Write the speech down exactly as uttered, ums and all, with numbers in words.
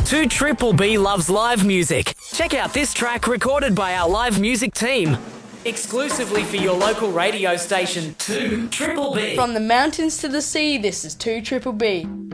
two Triple B loves live music. Check out this track recorded by our live music team. Exclusively for your local radio station, two Triple B. From the mountains to the sea, this is two Triple B.